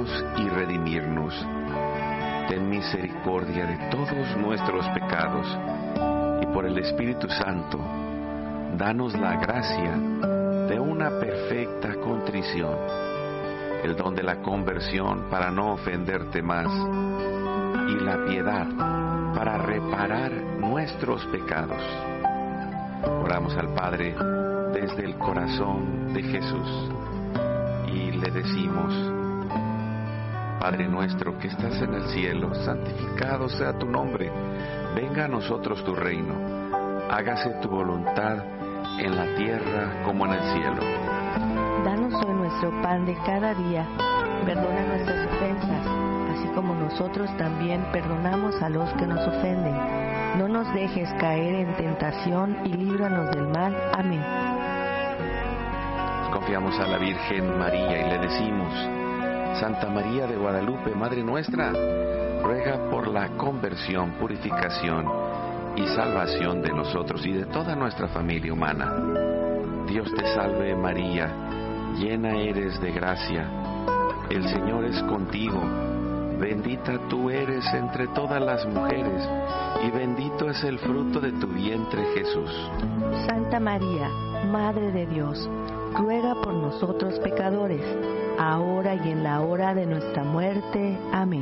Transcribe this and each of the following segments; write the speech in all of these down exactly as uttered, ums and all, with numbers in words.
salvarnos y redimirnos. Ten misericordia de todos nuestros pecados y por el Espíritu Santo, danos la gracia de una perfecta contrición, el don de la conversión para no ofenderte más y la piedad para reparar nuestros pecados. Oramos al Padre desde el corazón de Jesús y le decimos: Padre nuestro que estás en el cielo, santificado sea tu nombre, venga a nosotros tu reino, hágase tu voluntad en la tierra como en el cielo. Danos hoy nuestro pan de cada día, perdona nuestras ofensas, así como nosotros también perdonamos a los que nos ofenden. No nos dejes caer en tentación y líbranos del mal. Amén. Confiamos a la Virgen María y le decimos: Santa María de Guadalupe, Madre nuestra, ruega por la conversión, purificación y salvación de nosotros y de toda nuestra familia humana. Dios te salve María, llena eres de gracia, el Señor es contigo, bendita tú eres entre todas las mujeres y bendito es el fruto de tu vientre Jesús. Santa María, Madre de Dios, ruega por nosotros pecadores, ahora y en la hora de nuestra muerte. Amén.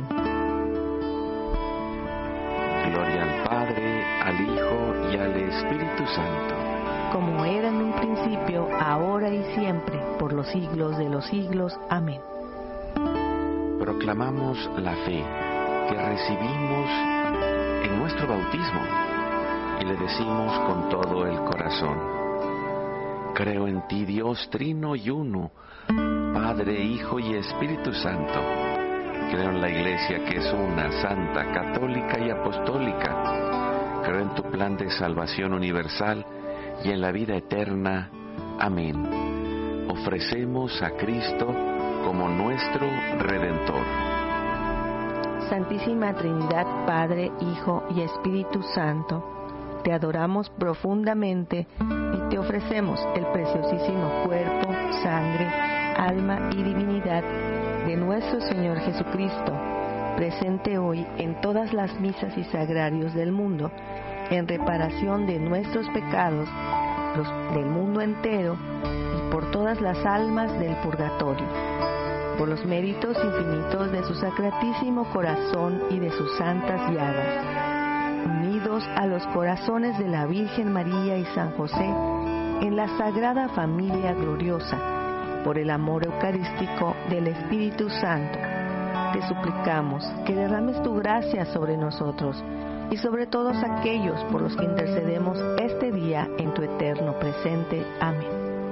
Gloria al Padre, al Hijo y al Espíritu Santo, como era en un principio, ahora y siempre, por los siglos de los siglos. Amén. Proclamamos la fe que recibimos en nuestro bautismo y le decimos con todo el corazón: creo en ti, Dios trino y uno, Padre, Hijo y Espíritu Santo. Creo en la Iglesia que es una, santa, católica y apostólica. Creo en tu plan de salvación universal y en la vida eterna. Amén. Ofrecemos a Cristo como nuestro Redentor. Santísima Trinidad, Padre, Hijo y Espíritu Santo, te adoramos profundamente y te ofrecemos el preciosísimo cuerpo, sangre, alma y divinidad de nuestro Señor Jesucristo, presente hoy en todas las misas y sagrarios del mundo, en reparación de nuestros pecados, los del mundo entero y por todas las almas del purgatorio, por los méritos infinitos de su sacratísimo corazón y de sus santas llagas, unidos a los corazones de la Virgen María y San José, en la Sagrada Familia Gloriosa, por el amor eucarístico del Espíritu Santo, te suplicamos que derrames tu gracia sobre nosotros y sobre todos aquellos por los que intercedemos este día en tu eterno presente. Amén.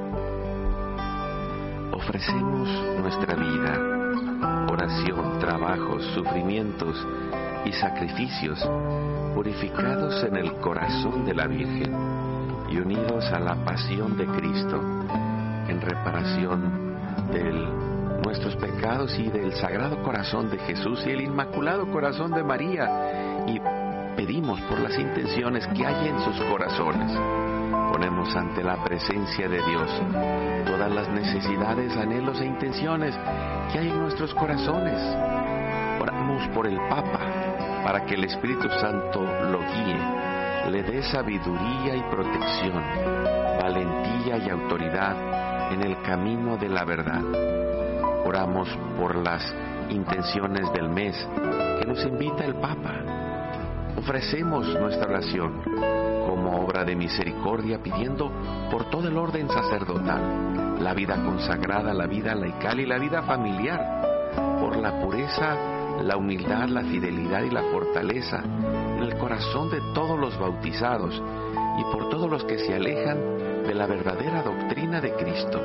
Ofrecemos nuestra vida, oración, trabajos, sufrimientos y sacrificios purificados en el corazón de la Virgen y unidos a la pasión de Cristo, en reparación de nuestros pecados y del Sagrado Corazón de Jesús y el Inmaculado Corazón de María, y pedimos por las intenciones que hay en sus corazones. Ponemos ante la presencia de Dios todas las necesidades, anhelos e intenciones que hay en nuestros corazones. Oramos por el Papa, para que el Espíritu Santo lo guíe, le dé sabiduría y protección, valentía y autoridad en el camino de la verdad. Oramos por las intenciones del mes que nos invita el Papa. Ofrecemos nuestra oración como obra de misericordia, pidiendo por todo el orden sacerdotal, la vida consagrada, la vida laical y la vida familiar, por la pureza, la humildad, la fidelidad y la fortaleza en el corazón de todos los bautizados y por todos los que se alejan de la verdadera doctrina de Cristo.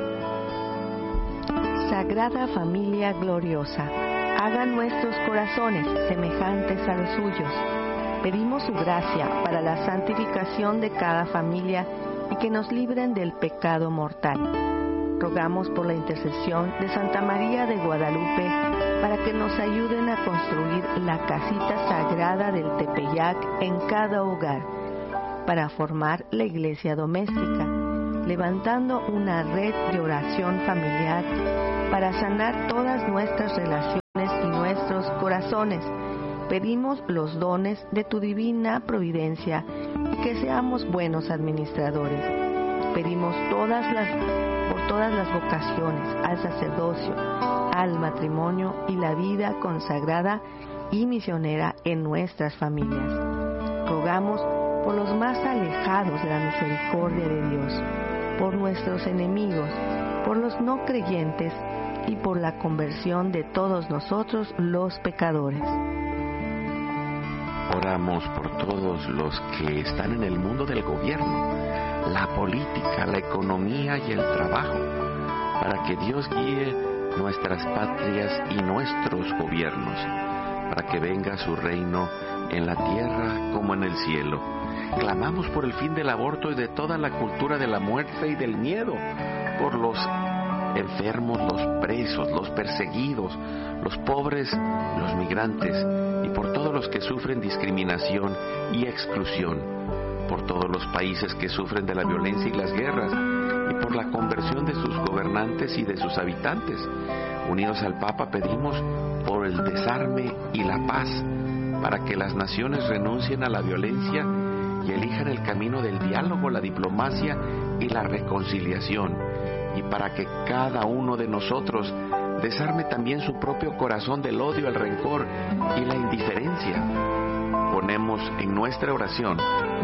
Sagrada Familia Gloriosa, hagan nuestros corazones semejantes a los suyos. Pedimos su gracia para la santificación de cada familia y que nos libren del pecado mortal. Rogamos por la intercesión de Santa María de Guadalupe para que nos ayuden a construir la casita sagrada del Tepeyac en cada hogar, para formar la iglesia doméstica, levantando una red de oración familiar para sanar todas nuestras relaciones corazones. Pedimos los dones de tu divina providencia y que seamos buenos administradores. Pedimos todas las, por todas las vocaciones al sacerdocio, al matrimonio y la vida consagrada y misionera en nuestras familias. Rogamos por los más alejados de la misericordia de Dios, por nuestros enemigos, por los no creyentes y por la conversión de todos nosotros los pecadores. Oramos por todos los que están en el mundo del gobierno, la política, la economía y el trabajo, para que Dios guíe nuestras patrias y nuestros gobiernos, para que venga su reino en la tierra como en el cielo. Clamamos por el fin del aborto y de toda la cultura de la muerte y del miedo, por los enfermos, los presos, los perseguidos, los pobres, los migrantes y por todos los que sufren discriminación y exclusión, por todos los países que sufren de la violencia y las guerras y por la conversión de sus gobernantes y de sus habitantes. Unidos al Papa pedimos por el desarme y la paz, para que las naciones renuncien a la violencia y elijan el camino del diálogo, la diplomacia y la reconciliación, y para que cada uno de nosotros desarme también su propio corazón del odio, el rencor y la indiferencia. Ponemos en nuestra oración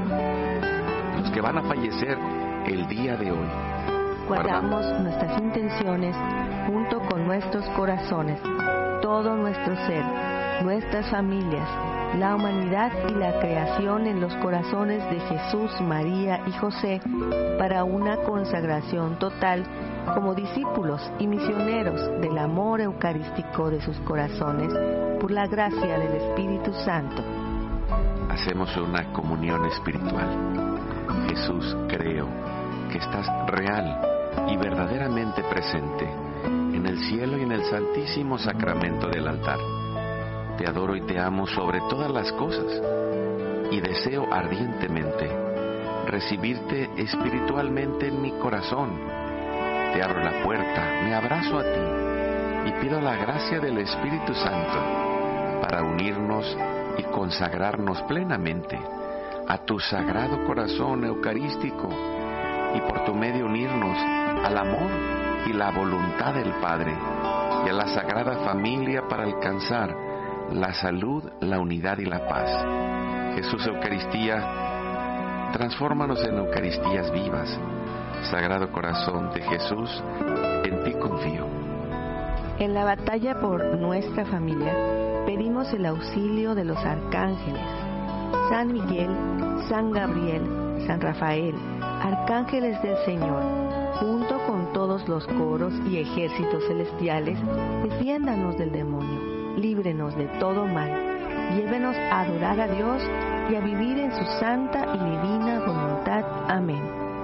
los que van a fallecer el día de hoy. Guardamos nuestras intenciones junto con nuestros corazones, todo nuestro ser, nuestras familias, la humanidad y la creación en los corazones de Jesús, María y José, para una consagración total como discípulos y misioneros del amor eucarístico de sus corazones, por la gracia del Espíritu Santo. Hacemos una comunión espiritual. Jesús, creo que estás real y verdaderamente presente en el cielo y en el santísimo sacramento del altar. Te adoro y te amo sobre todas las cosas y deseo ardientemente recibirte espiritualmente en mi corazón. Te abro la puerta, me abrazo a ti y pido la gracia del Espíritu Santo para unirnos y consagrarnos plenamente a tu sagrado corazón eucarístico y por tu medio unirnos al amor y la voluntad del Padre y a la Sagrada Familia para alcanzar la salud, la unidad y la paz. Jesús Eucaristía, transfórmanos en Eucaristías vivas. Sagrado Corazón de Jesús, en ti confío. En la batalla por nuestra familia, pedimos el auxilio de los arcángeles, San Miguel, San Gabriel, San Rafael, arcángeles del Señor, junto con todos los coros y ejércitos celestiales, defiéndanos del demonio. Líbrenos de todo mal, llévenos a adorar a Dios y a vivir en su santa y divina voluntad. Amén.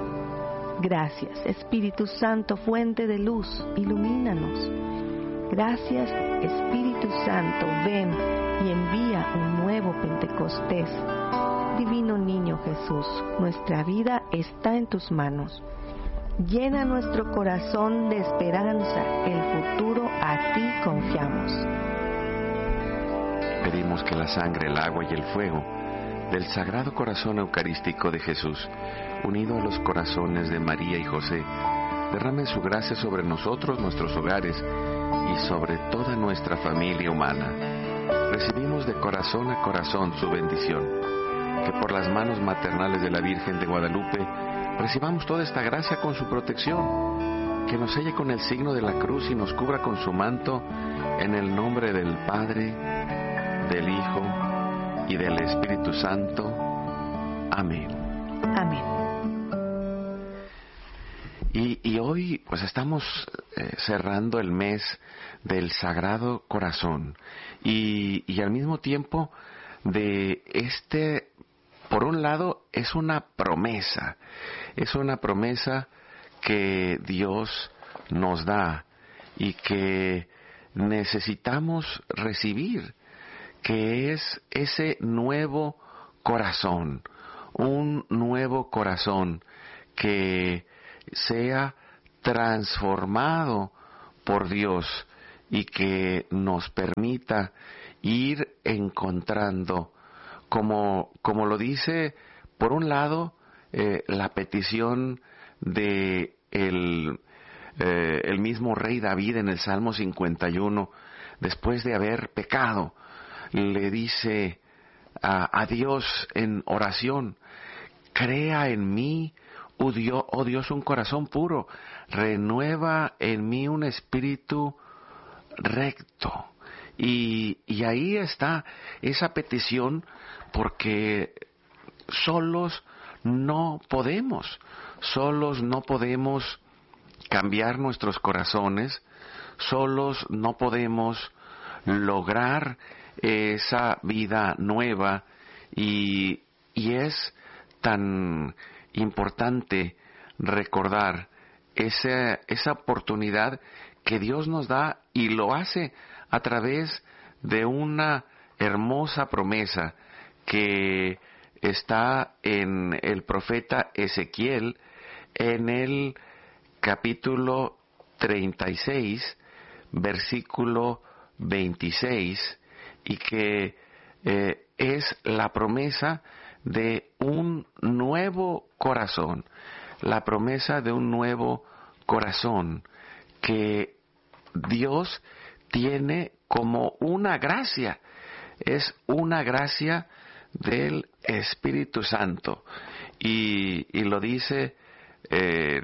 Gracias, Espíritu Santo, fuente de luz, ilumínanos. Gracias, Espíritu Santo, ven y envía un nuevo Pentecostés. Divino Niño Jesús, nuestra vida está en tus manos. Llena nuestro corazón de esperanza, el futuro a ti confiamos. Pedimos que la sangre, el agua y el fuego del Sagrado Corazón Eucarístico de Jesús, unido a los corazones de María y José, derrame su gracia sobre nosotros, nuestros hogares y sobre toda nuestra familia humana. Recibimos de corazón a corazón su bendición. Que por las manos maternales de la Virgen de Guadalupe recibamos toda esta gracia con su protección. Que nos selle con el signo de la cruz y nos cubra con su manto, en el nombre del Padre, del Hijo y del Espíritu Santo. Amén. Amén. Y, y hoy pues estamos eh, cerrando el mes del Sagrado Corazón y, y al mismo tiempo de este, por un lado es una promesa, es una promesa que Dios nos da y que necesitamos recibir, que es ese nuevo corazón, un nuevo corazón que sea transformado por Dios y que nos permita ir encontrando, como, como lo dice, por un lado, eh, la petición de el, eh, el mismo rey David en el Salmo cincuenta y uno, después de haber pecado, le dice a, a Dios en oración: crea en mí, oh Dios, oh Dios, un corazón puro, renueva en mí un espíritu recto. Y, y ahí está esa petición, porque solos no podemos, solos no podemos cambiar nuestros corazones, solos no podemos lograr esa vida nueva, y, y es tan importante recordar esa, esa oportunidad que Dios nos da, y lo hace a través de una hermosa promesa que está en el profeta Ezequiel, en el capítulo treinta y seis, versículo veintiséis, y que eh, es la promesa de un nuevo corazón, la promesa de un nuevo corazón que Dios tiene como una gracia, es una gracia del Espíritu Santo, y, y lo dice eh,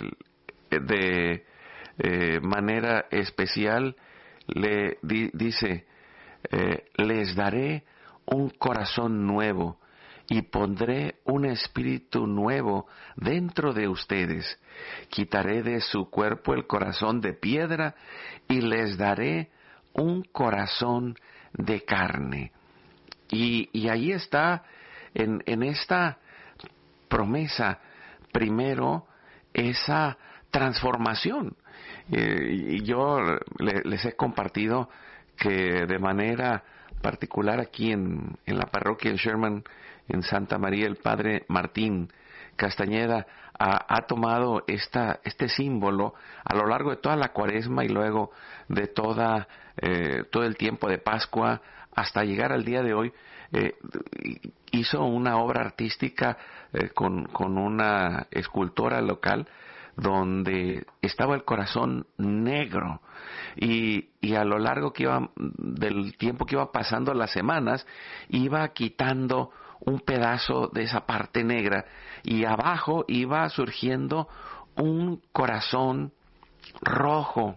de eh, manera especial, le di, dice, eh, les daré un corazón nuevo y pondré un espíritu nuevo dentro de ustedes. Quitaré de su cuerpo el corazón de piedra y les daré un corazón de carne. Y, y ahí está, en, en esta promesa, primero, esa transformación. Eh, y yo le, les he compartido que de manera particular aquí en, en la parroquia en Sherman, en Santa María, el Padre Martín Castañeda ha, ha tomado esta, este símbolo a lo largo de toda la Cuaresma y luego de toda, eh, todo el tiempo de Pascua hasta llegar al día de hoy. Eh, hizo una obra artística eh, con, con una escultora local donde estaba el corazón negro, y, y a lo largo que iba, del tiempo que iba pasando las semanas, iba quitando un pedazo de esa parte negra, y abajo iba surgiendo un corazón rojo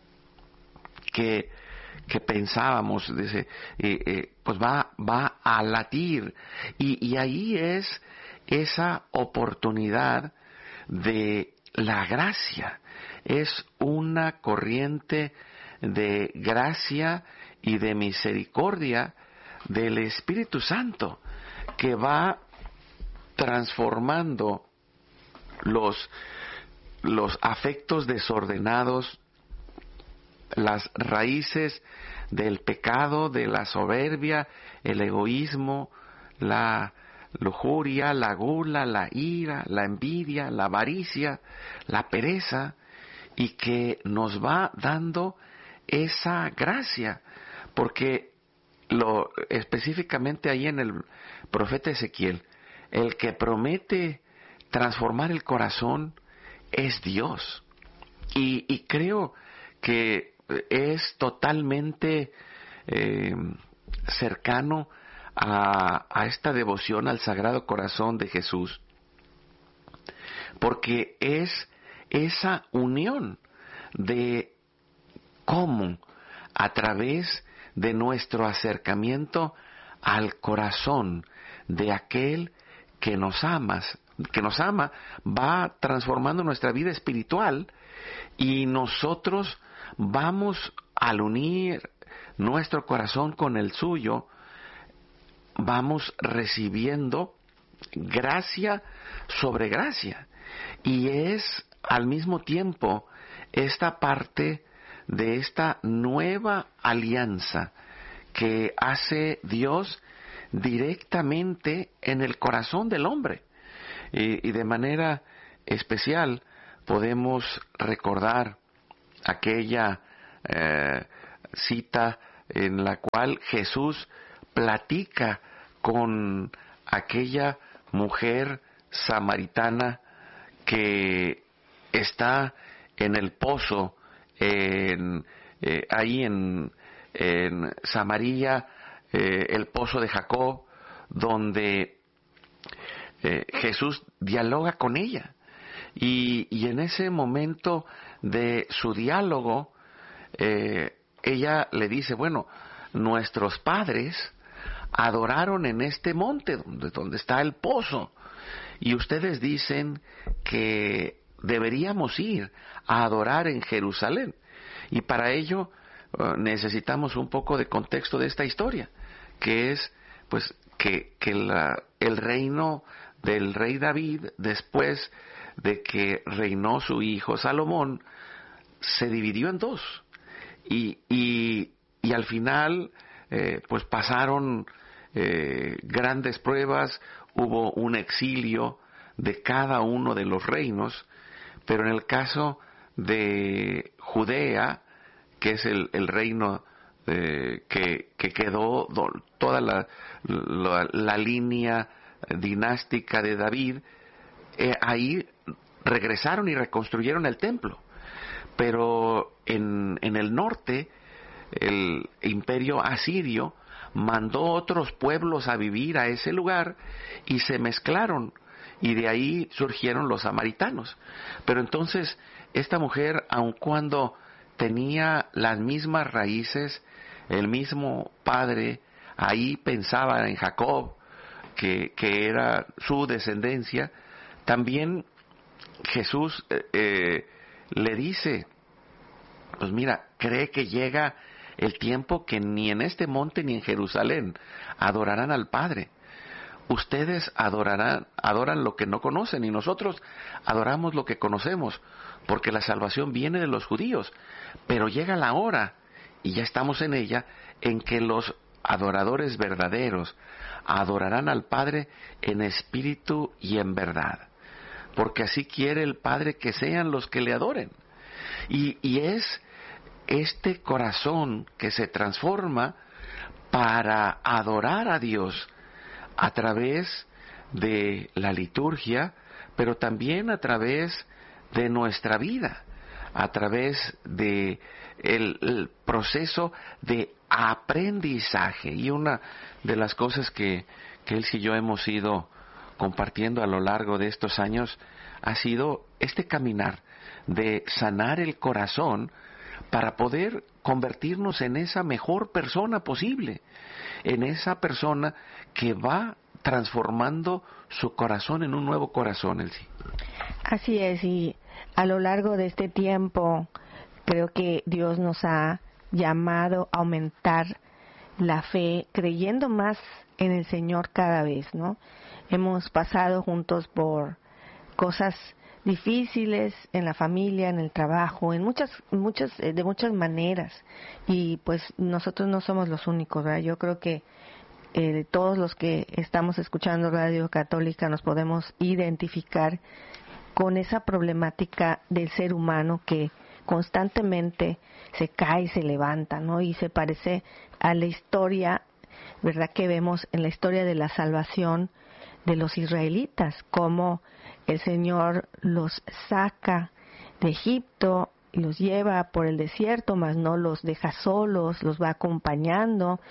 que, que pensábamos, dice, eh, eh, pues va, va a latir, y, y ahí es esa oportunidad de la gracia. Es una corriente de gracia y de misericordia del Espíritu Santo que va transformando los, los afectos desordenados, las raíces del pecado, de la soberbia, el egoísmo, la lujuria, la gula, la ira, la envidia, la avaricia, la pereza, y que nos va dando esa gracia, porque lo específicamente ahí en el profeta Ezequiel, el que promete transformar el corazón es Dios, y, y creo que es totalmente eh, cercano A, a esta devoción al Sagrado Corazón de Jesús, porque es esa unión de cómo a través de nuestro acercamiento al corazón de aquel que nos ama, que nos ama, va transformando nuestra vida espiritual, y nosotros vamos al unir nuestro corazón con el suyo, vamos recibiendo gracia sobre gracia, y es al mismo tiempo esta parte de esta nueva alianza que hace Dios directamente en el corazón del hombre, y, y de manera especial podemos recordar aquella eh, cita en la cual Jesús platica con aquella mujer samaritana que está en el pozo, en, eh, ahí en, en Samaria, eh, el pozo de Jacob, donde eh, Jesús dialoga con ella. Y, y en ese momento de su diálogo, eh, ella le dice, bueno, nuestros padres adoraron en este monte donde, donde está el pozo, y ustedes dicen que deberíamos ir a adorar en Jerusalén. Y para ello uh, necesitamos un poco de contexto de esta historia, que es pues que, que la, el reino del rey David, después de que reinó su hijo Salomón, se dividió en dos. Y, y, y al final eh, pues pasaron eh, grandes pruebas, hubo un exilio de cada uno de los reinos, pero en el caso de Judea, que es el, el reino eh, que, que quedó do, toda la, la, la línea dinástica de David, eh, ahí regresaron y reconstruyeron el templo. Pero en, en el norte, el imperio asirio mandó otros pueblos a vivir a ese lugar y se mezclaron, y de ahí surgieron los samaritanos. Pero entonces esta mujer, aun cuando tenía las mismas raíces, el mismo padre, ahí pensaba en Jacob, que, que era su descendencia, también Jesús eh, eh, le dice, pues mira, cree que llega el tiempo que ni en este monte ni en Jerusalén adorarán al Padre. Ustedes adorarán, adoran lo que no conocen, y nosotros adoramos lo que conocemos, porque la salvación viene de los judíos. Pero llega la hora, y ya estamos en ella, en que los adoradores verdaderos adorarán al Padre en espíritu y en verdad, porque así quiere el Padre que sean los que le adoren. Y, y es este corazón que se transforma para adorar a Dios a través de la liturgia, pero también a través de nuestra vida, a través de el, el proceso de aprendizaje. Y una de las cosas que, que él y yo hemos ido compartiendo a lo largo de estos años ha sido este caminar de sanar el corazón para poder convertirnos en esa mejor persona posible, en esa persona que va transformando su corazón en un nuevo corazón, Elsie. Así es, y a lo largo de este tiempo creo que Dios nos ha llamado a aumentar la fe, creyendo más en el Señor cada vez, ¿no? Hemos pasado juntos por cosas difíciles en la familia, en el trabajo, en muchas, muchas, de muchas maneras, y pues nosotros no somos los únicos, ¿verdad? Yo creo que eh, todos los que estamos escuchando Radio Católica nos podemos identificar con esa problemática del ser humano que constantemente se cae y se levanta, ¿no? Y se parece a la historia, ¿verdad?, que vemos en la historia de la salvación de los israelitas, cómo el Señor los saca de Egipto y los lleva por el desierto, mas no los deja solos, los va acompañando.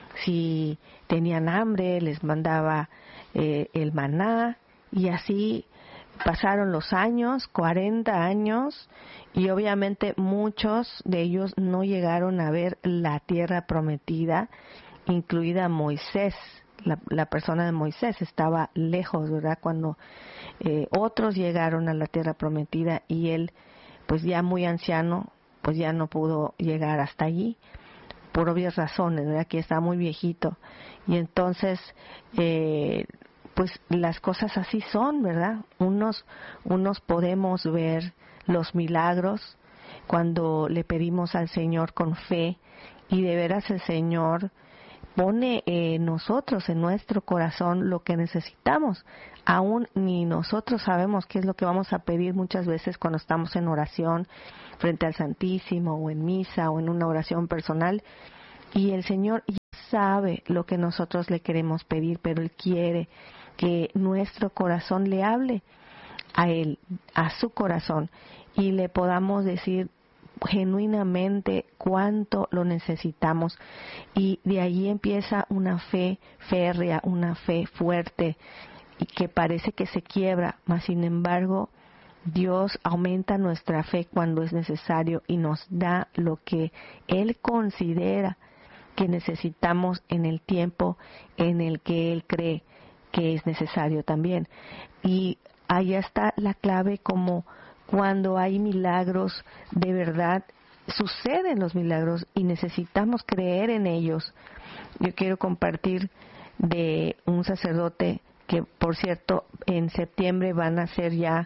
Si tenían hambre, les mandaba eh, el maná, y así pasaron los años, cuarenta años, y obviamente muchos de ellos no llegaron a ver la tierra prometida, incluida Moisés. La, la persona de Moisés estaba lejos, ¿verdad? Cuando eh, otros llegaron a la tierra prometida, y él, pues ya muy anciano, pues ya no pudo llegar hasta allí, por obvias razones, ¿verdad? Que está muy viejito. Y entonces, eh, pues las cosas así son, ¿verdad? Unos, unos podemos ver los milagros cuando le pedimos al Señor con fe, y de veras el Señor pone en eh, nosotros, en nuestro corazón, lo que necesitamos. Aún ni nosotros sabemos qué es lo que vamos a pedir muchas veces cuando estamos en oración frente al Santísimo, o en misa, o en una oración personal. Y el Señor ya sabe lo que nosotros le queremos pedir, pero Él quiere que nuestro corazón le hable a Él, a su corazón, y le podamos decir genuinamente cuánto lo necesitamos. Y de ahí empieza una fe férrea, una fe fuerte, y que parece que se quiebra, mas sin embargo Dios aumenta nuestra fe cuando es necesario y nos da lo que Él considera que necesitamos en el tiempo en el que Él cree que es necesario también. Y ahí está la clave, como cuando hay milagros de verdad, suceden los milagros y necesitamos creer en ellos. Yo quiero compartir de un sacerdote que, por cierto, en septiembre van a hacer ya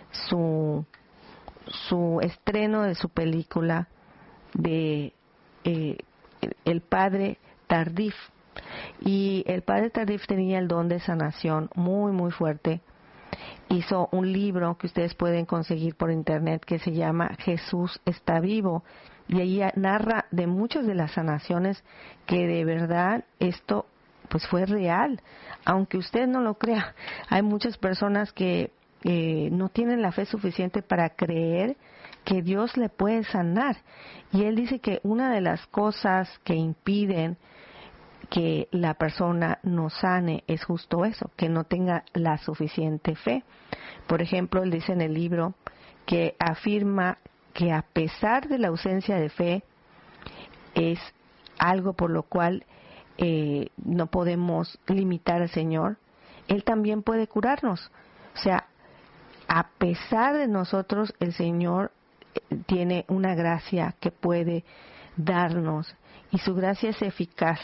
su, su estreno de su película de eh, el padre Tardif. Y el padre Tardif tenía el don de sanación muy muy fuerte. Hizo un libro que ustedes pueden conseguir por internet que se llama Jesús está vivo, y ahí narra de muchas de las sanaciones que de verdad esto pues fue real. Aunque usted no lo crea, hay muchas personas que eh, no tienen la fe suficiente para creer que Dios le puede sanar. Y él dice que una de las cosas que impiden que la persona no sane es justo eso, que no tenga la suficiente fe. Por ejemplo, él dice en el libro que afirma que a pesar de la ausencia de fe, es algo por lo cual eh, no podemos limitar al Señor. Él también puede curarnos. O sea, a pesar de nosotros, el Señor tiene una gracia que puede darnos, y su gracia es eficaz,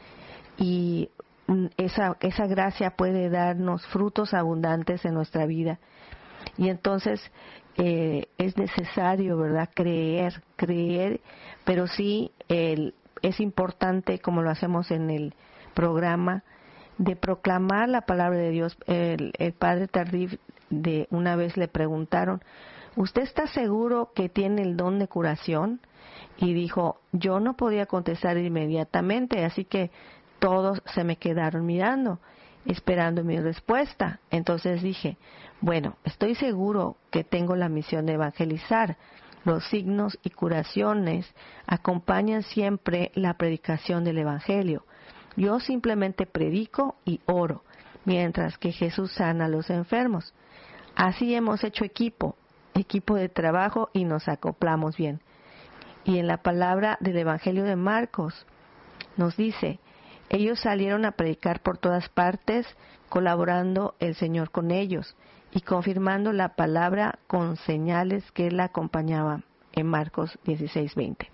y esa, esa gracia puede darnos frutos abundantes en nuestra vida. Y entonces eh, es necesario, ¿verdad?, creer, creer, pero sí el, es importante, como lo hacemos en el programa, de proclamar la palabra de Dios. El, el padre Tardif, de una vez le preguntaron, ¿usted está seguro que tiene el don de curación? Y dijo, yo no podía contestar inmediatamente, así que todos se me quedaron mirando, esperando mi respuesta. Entonces dije, bueno, estoy seguro que tengo la misión de evangelizar. Los signos y curaciones acompañan siempre la predicación del Evangelio. Yo simplemente predico y oro, mientras que Jesús sana a los enfermos. Así hemos hecho equipo, equipo de trabajo, y nos acoplamos bien. Y en la palabra del Evangelio de Marcos nos dice, ellos salieron a predicar por todas partes, colaborando el Señor con ellos y confirmando la palabra con señales que la acompañaban, en Marcos dieciséis veinte.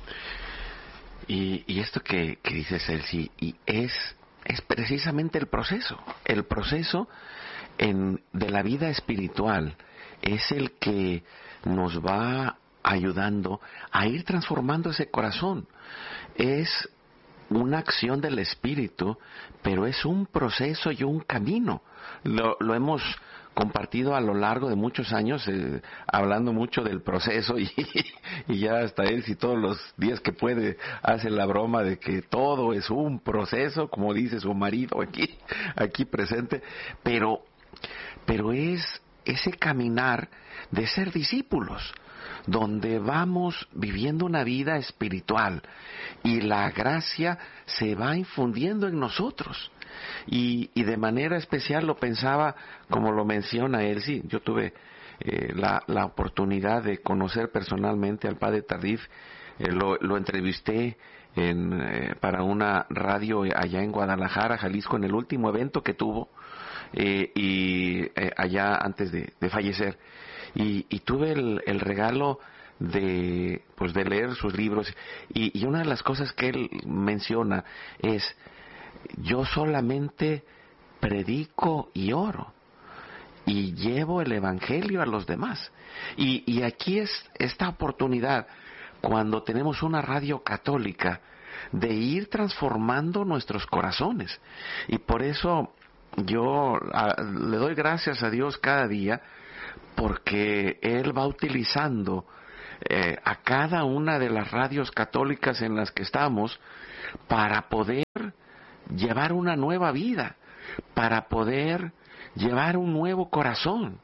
Y, y esto que, que dice Celsi, y es, es precisamente el proceso, el proceso en, de la vida espiritual es el que nos va ayudando a ir transformando ese corazón. Es una acción del Espíritu, pero es un proceso y un camino. Lo, lo hemos compartido a lo largo de muchos años, eh, hablando mucho del proceso, y, y ya hasta él, si todos los días que puede, hace la broma de que todo es un proceso, como dice su marido aquí, aquí presente, pero, pero es ese caminar de ser discípulos, donde vamos viviendo una vida espiritual y la gracia se va infundiendo en nosotros. Y, y de manera especial lo pensaba, como lo menciona él, sí, yo tuve eh, la, la oportunidad de conocer personalmente al padre Tardif, eh, lo, lo entrevisté en, eh, para una radio allá en Guadalajara, Jalisco, en el último evento que tuvo, eh, y eh, allá antes de, de fallecer. Y, y tuve el, el regalo de pues de leer sus libros, y, y una de las cosas que él menciona es, yo solamente predico y oro y llevo el evangelio a los demás. Y, y aquí es esta oportunidad, cuando tenemos una radio católica, de ir transformando nuestros corazones. Y por eso yo a, le doy gracias a Dios cada día, porque Él va utilizando eh, a cada una de las radios católicas en las que estamos para poder llevar una nueva vida, para poder llevar un nuevo corazón,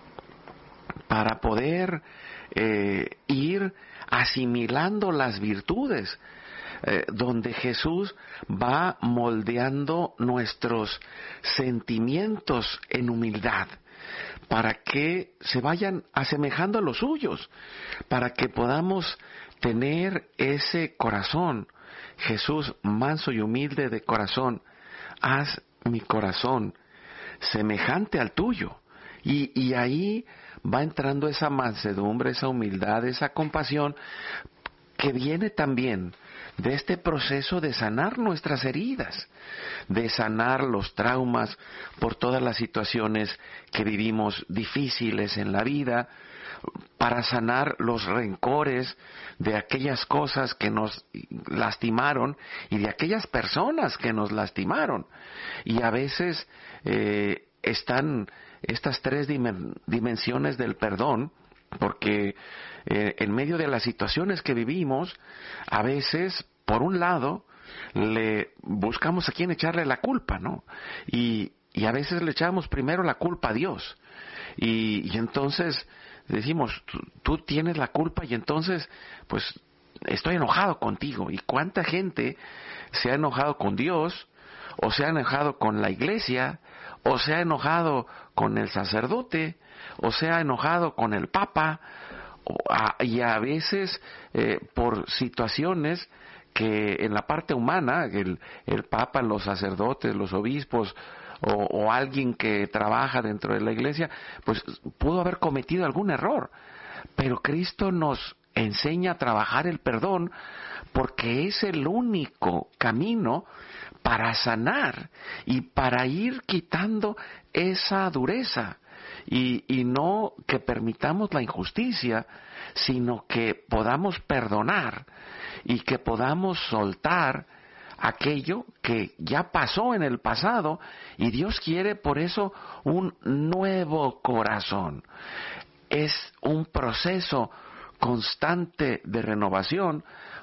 para poder eh, ir asimilando las virtudes, eh, donde Jesús va moldeando nuestros sentimientos en humildad, para que se vayan asemejando a los suyos, para que podamos tener ese corazón. Jesús, manso y humilde de corazón, haz mi corazón semejante al tuyo. Y, y ahí va entrando esa mansedumbre, esa humildad, esa compasión, que viene también de este proceso de sanar nuestras heridas, de sanar los traumas por todas las situaciones que vivimos difíciles en la vida, para sanar los rencores de aquellas cosas que nos lastimaron y de aquellas personas que nos lastimaron. Y a veces eh, están estas tres dim- dimensiones del perdón, porque eh, en medio de las situaciones que vivimos, a veces, por un lado, le buscamos a quién echarle la culpa, ¿no? Y, y a veces le echamos primero la culpa a Dios. Y, y entonces decimos, tú, tú tienes la culpa y entonces, pues, estoy enojado contigo. ¿Y cuánta gente se ha enojado con Dios, o se ha enojado con la iglesia, o se ha enojado con el sacerdote, o se ha enojado con el Papa, o a, y a veces eh, por situaciones que en la parte humana, el, el Papa, los sacerdotes, los obispos, o, o alguien que trabaja dentro de la iglesia, pues pudo haber cometido algún error. Pero Cristo nos enseña a trabajar el perdón, porque es el único camino para sanar y para ir quitando esa dureza, y, y no que permitamos la injusticia, sino que podamos perdonar y que podamos soltar aquello que ya pasó en el pasado, y Dios quiere por eso un nuevo corazón. Es un proceso constante de renovación,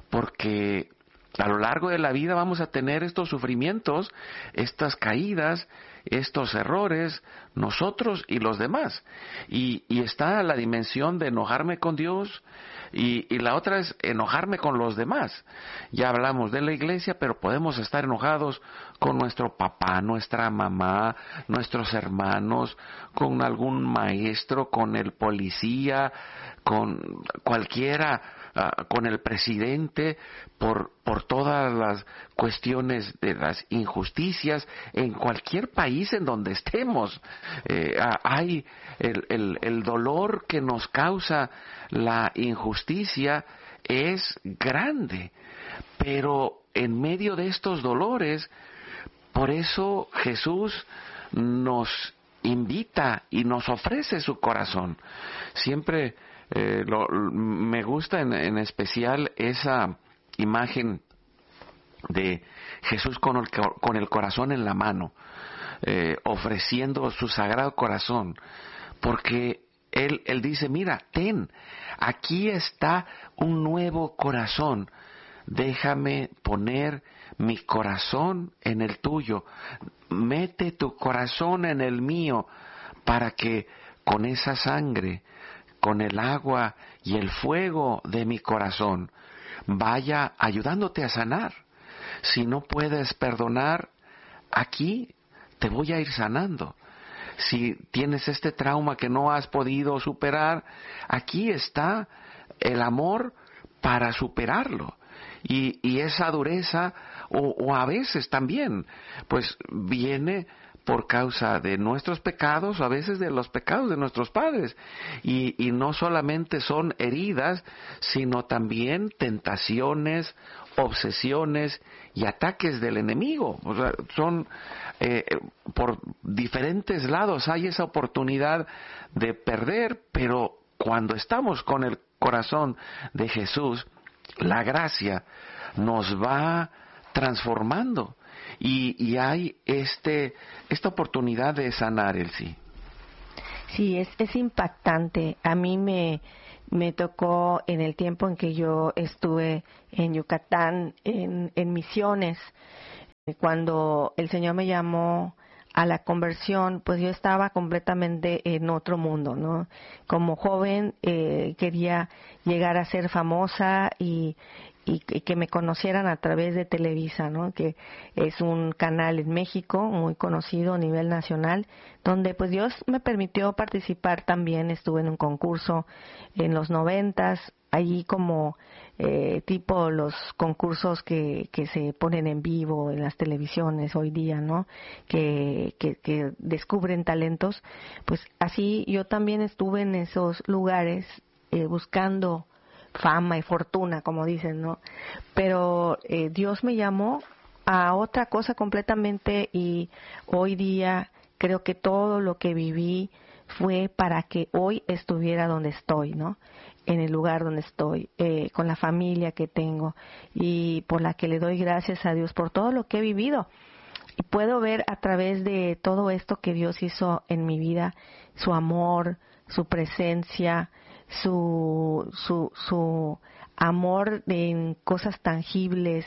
porque a lo largo de la vida vamos a tener estos sufrimientos, estas caídas, estos errores, nosotros y los demás. Y, y está la dimensión de enojarme con Dios, y, y la otra es enojarme con los demás. Ya hablamos de la iglesia, pero podemos estar enojados con nuestro papá, nuestra mamá, nuestros hermanos, con algún maestro, con el policía, con cualquiera, uh, con el presidente, por, por todas las cuestiones de las injusticias en cualquier país en donde estemos. Eh, hay el, el, el dolor que nos causa la injusticia es grande, pero en medio de estos dolores, por eso Jesús nos invita y nos ofrece su corazón. Siempre eh, lo, me gusta en, en especial esa imagen de Jesús con el, con el corazón en la mano, eh, ofreciendo su sagrado corazón, porque él, él dice, mira, ten, aquí está un nuevo corazón, déjame poner mi corazón en el tuyo, mete tu corazón en el mío, para que con esa sangre, con el agua y el fuego de mi corazón, vaya ayudándote a sanar. Si no puedes perdonar, aquí te voy a ir sanando. Si tienes este trauma que no has podido superar, aquí está el amor para superarlo. Y, y esa dureza, o, o a veces también, pues viene por causa de nuestros pecados, o a veces de los pecados de nuestros padres. Y, y no solamente son heridas, sino también tentaciones, obsesiones y ataques del enemigo. O sea, son eh, por diferentes lados hay esa oportunidad de perder, pero cuando estamos con el corazón de Jesús, la gracia nos va transformando y, y hay este esta oportunidad de sanar, Elsie. Sí, es, es impactante. A mí me, me tocó en el tiempo en que yo estuve en Yucatán, en, en misiones, cuando el Señor me llamó a la conversión, pues yo estaba completamente en otro mundo, ¿no? Como joven eh, quería llegar a ser famosa y, y, y que me conocieran a través de Televisa, ¿no? Que es un canal en México muy conocido a nivel nacional, donde pues Dios me permitió participar también. Estuve en un concurso en los noventas, allí como eh, tipo los concursos que, que se ponen en vivo en las televisiones hoy día, ¿no? Que, que, que descubren talentos. Pues así yo también estuve en esos lugares eh, buscando fama y fortuna, como dicen, ¿no? Pero eh, Dios me llamó a otra cosa completamente y hoy día creo que todo lo que viví fue para que hoy estuviera donde estoy, ¿no? En el lugar donde estoy, eh, con la familia que tengo y por la que le doy gracias a Dios por todo lo que he vivido. Y puedo ver a través de todo esto que Dios hizo en mi vida, su amor, su presencia, su, su, su amor en cosas tangibles,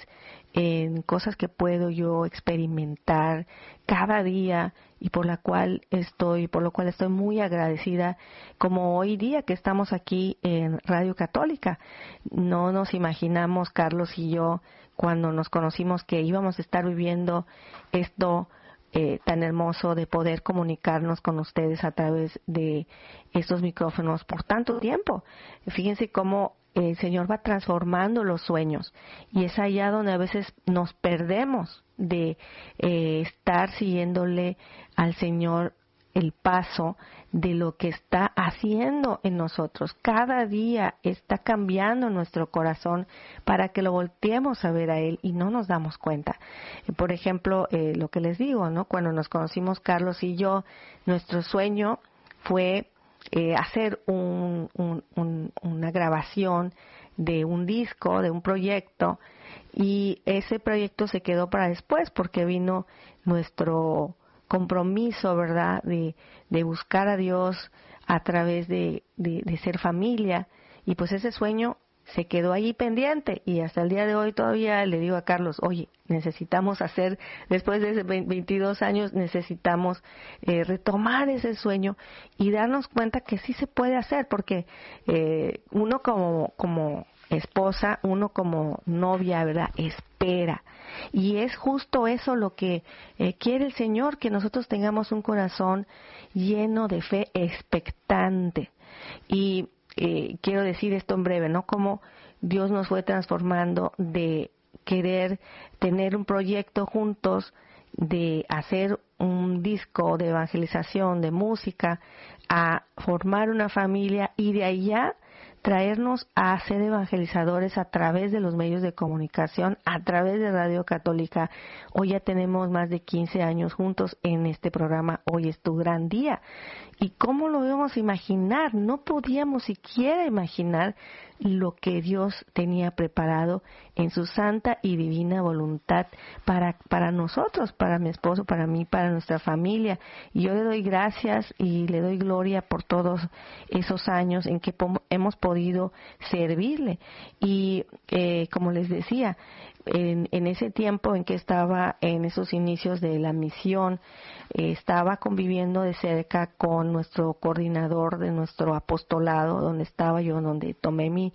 en cosas que puedo yo experimentar cada día y por la cual estoy, por lo cual estoy muy agradecida, como hoy día que estamos aquí en Radio Católica. No nos imaginamos, Carlos y yo, cuando nos conocimos, que íbamos a estar viviendo esto eh, tan hermoso de poder comunicarnos con ustedes a través de estos micrófonos por tanto tiempo. Fíjense cómo el Señor va transformando los sueños y es allá donde a veces nos perdemos de eh, estar siguiéndole al Señor el paso de lo que está haciendo en nosotros. Cada día está cambiando nuestro corazón para que lo volteemos a ver a Él y no nos damos cuenta. Por ejemplo, eh, lo que les digo, ¿no? Cuando nos conocimos Carlos y yo, nuestro sueño fue eh, hacer un, un, un, una grabación de un disco, de un proyecto, y ese proyecto se quedó para después porque vino nuestro compromiso, ¿verdad?, de, de buscar a Dios a través de, de, de ser familia, y pues ese sueño se quedó allí pendiente y hasta el día de hoy todavía le digo a Carlos, oye, necesitamos hacer, después de veintidós años, necesitamos eh, retomar ese sueño y darnos cuenta que sí se puede hacer, porque eh, uno como, como esposa, uno como novia, ¿verdad?, espera. Y es justo eso lo que eh, quiere el Señor, que nosotros tengamos un corazón lleno de fe, expectante. Y eh, quiero decir esto en breve, ¿no? Como Dios nos fue transformando de querer tener un proyecto juntos, de hacer un disco de evangelización, de música, a formar una familia y de allá traernos a ser evangelizadores a través de los medios de comunicación, a través de Radio Católica. Hoy ya tenemos más de quince años juntos en este programa, Hoy es tu gran día. ¿Y cómo lo íbamos a imaginar? No podíamos siquiera imaginar lo que Dios tenía preparado en su santa y divina voluntad para, para nosotros, para mi esposo, para mí, para nuestra familia. Y yo le doy gracias y le doy gloria por todos esos años en que hemos podido servirle. Y eh, como les decía, en, en ese tiempo en que estaba en esos inicios de la misión, eh, estaba conviviendo de cerca con nuestro coordinador de nuestro apostolado, donde estaba yo, donde tomé mi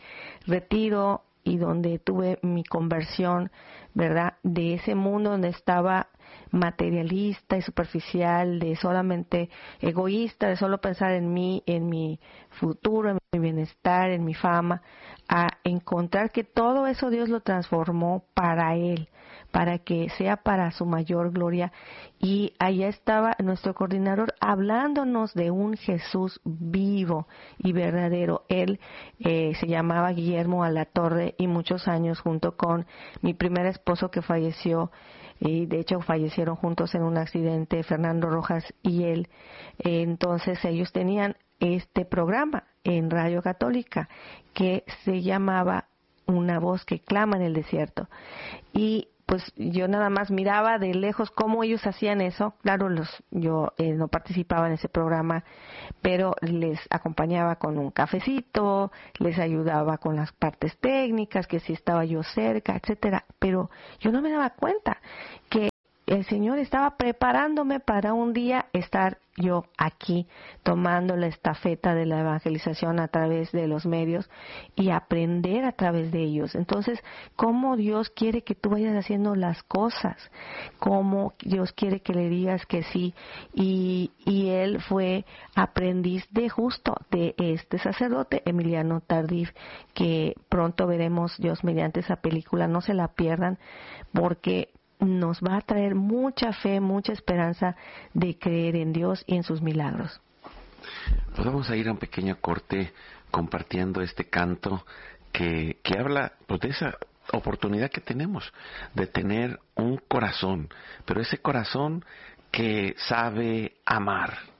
retiro y donde tuve mi conversión, ¿verdad?, de ese mundo donde estaba materialista y superficial, de solamente egoísta, de solo pensar en mí, en mi futuro, en mi bienestar, en mi fama, a encontrar que todo eso Dios lo transformó para Él, para que sea para su mayor gloria. Y allá estaba nuestro coordinador hablándonos de un Jesús vivo y verdadero. Él eh, se llamaba Guillermo Alatorre y muchos años junto con mi primer esposo que falleció, y de hecho fallecieron juntos en un accidente, Fernando Rojas y él. Eh, entonces ellos tenían este programa en Radio Católica que se llamaba una voz que clama en el desierto. Y pues yo nada más miraba de lejos cómo ellos hacían eso. Claro, los, yo eh, no participaba en ese programa, pero les acompañaba con un cafecito, les ayudaba con las partes técnicas, que si estaba yo cerca, etcétera. Pero yo no me daba cuenta que el Señor estaba preparándome para un día estar yo aquí tomando la estafeta de la evangelización a través de los medios y aprender a través de ellos. Entonces, cómo Dios quiere que tú vayas haciendo las cosas, cómo Dios quiere que le digas que sí. Y, y él fue aprendiz de justo de este sacerdote, Emiliano Tardif, que pronto veremos Dios mediante esa película. No se la pierdan, porque nos va a traer mucha fe, mucha esperanza de creer en Dios y en sus milagros. Pues vamos a ir a un pequeño corte compartiendo este canto que, que habla pues, de esa oportunidad que tenemos de tener un corazón, pero ese corazón que sabe amar.